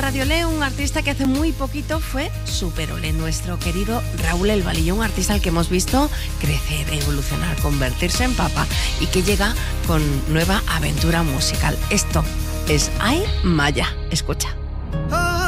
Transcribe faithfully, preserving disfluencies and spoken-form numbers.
Radio Le, un artista que hace muy poquito fue superole, nuestro querido Raúl El Balillo, un artista al que hemos visto crecer, evolucionar, convertirse en papa y que llega con nueva aventura musical. Esto es Ay Maya, escucha. Oh,